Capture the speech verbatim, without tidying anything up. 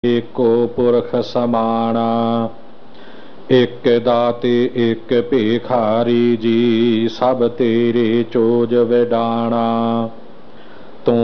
एको पुरख समाना, एक दाते एक भिखारी जी, सब तेरे चोज विडाना।